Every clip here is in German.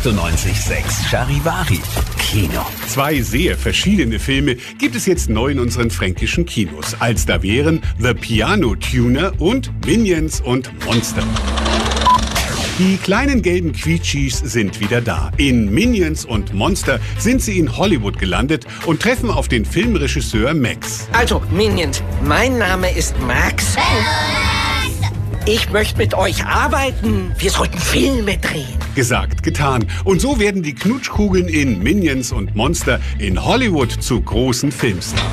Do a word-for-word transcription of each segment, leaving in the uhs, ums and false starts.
achtundneunzig Komma sechs Charivari. Kino. Zwei sehr verschiedene Filme gibt es jetzt neu in unseren fränkischen Kinos, als da wären The Piano Tuner und Minions und Monster. Die kleinen gelben Quietschis sind wieder da. In Minions und Monster sind sie in Hollywood gelandet und treffen auf den Filmregisseur Max. Also, Minions, mein Name ist Max. Ich möchte mit euch arbeiten. Wir sollten Filme drehen. Gesagt, getan. Und so werden die Knutschkugeln in Minions und Monster in Hollywood zu großen Filmstars.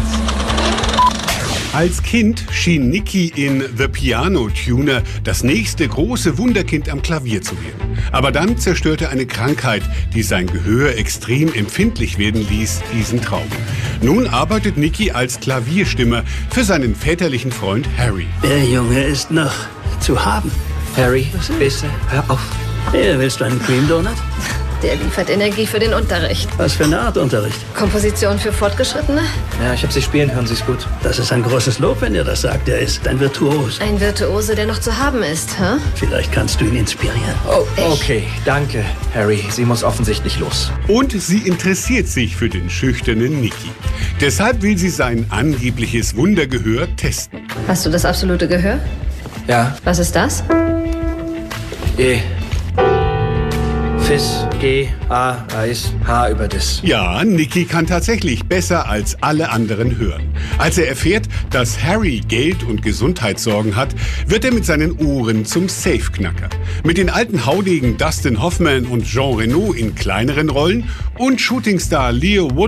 Als Kind schien Nicky in The Piano Tuner das nächste große Wunderkind am Klavier zu werden. Aber dann zerstörte eine Krankheit, die sein Gehör extrem empfindlich werden ließ, diesen Traum. Nun arbeitet Nicky als Klavierstimmer für seinen väterlichen Freund Harry. Der Junge ist noch zu haben. Harry, bitte, hör auf. Hier, willst du einen Cream Donut? Der liefert Energie für den Unterricht. Was für eine Art Unterricht? Komposition für Fortgeschrittene? Ja, ich habe Sie spielen hören, Sie ist gut. Das ist ein großes Lob, wenn ihr das sagt. Er ist ein Virtuos. Ein Virtuose, der noch zu haben ist, hä? Vielleicht kannst du ihn inspirieren. Oh, okay, danke, Harry. Sie muss offensichtlich los. Und sie interessiert sich für den schüchternen Nicky. Deshalb will sie sein angebliches Wundergehör testen. Hast du das absolute Gehör? Ja, Was ist das? E. Fis, G, A, Eis, H über das. Ja, Nicky kann tatsächlich besser als alle anderen hören. Als er erfährt, dass Harry Geld- und Gesundheitssorgen hat, wird er mit seinen Ohren zum Safeknacker. Mit den alten Haudegen Dustin Hoffman und Jean Reno in kleineren Rollen und Shootingstar Leo Wood